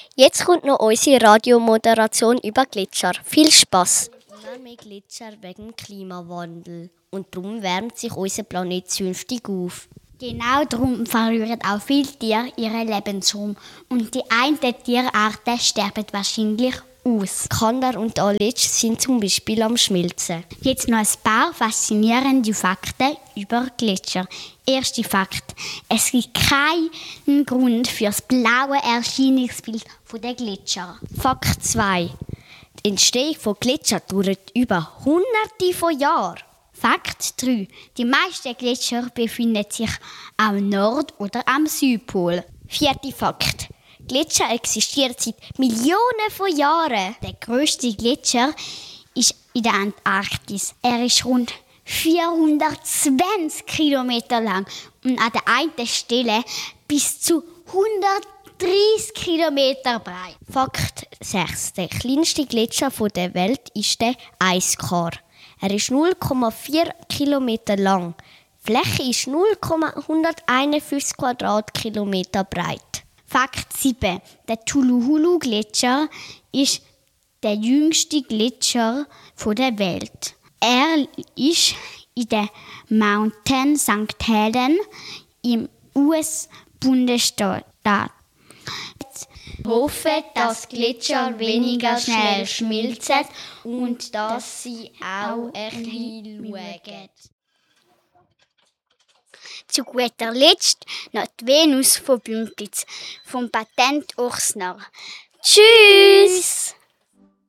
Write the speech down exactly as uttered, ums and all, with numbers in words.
Jetzt kommt noch unsere Radiomoderation über Gletscher. Viel Spass! Immer mehr Gletscher wegen dem Klimawandel. Und darum wärmt sich unser Planet zünftig auf. Genau darum verlieren auch viele Tiere ihren Lebensraum. Und die einen Tierarten sterben wahrscheinlich aus. Kandar und Aletsch sind zum Beispiel am Schmelzen. Jetzt noch ein paar faszinierende Fakten über Gletscher. Erster Fakt: Es gibt keinen Grund für das blaue Erscheinungsbild der Gletscher. Fakt zwei: Die Entstehung von Gletschern dauert über Hunderte von Jahren. Fakt drei: Die meisten Gletscher befinden sich am Nord- oder am Südpol. Vierter Fakt: Gletscher existieren seit Millionen von Jahren. Der grösste Gletscher ist in der Antarktis. Er ist rund vierhundertzwanzig Kilometer lang und an der einen Stelle bis zu hundertdreissig Kilometer breit. Fakt sechs: Der kleinste Gletscher der Welt ist der Eiskar. Er ist null Komma vier Kilometer lang. Die Fläche ist null Komma hunderteinundfünfzig Quadratkilometer breit. Fakt sieben: Der Tulu-Hulu-Gletscher ist der jüngste Gletscher der Welt. Er ist in der Mountain Sankt Helens im U S-Bundesstaat. Ich hoffe, dass Gletscher weniger schnell schmilzen und dass sie auch ein bisschen schauen. Zu guter Letzt noch die Venus von Bümpliz vom Patent Ochsner. Tschüss!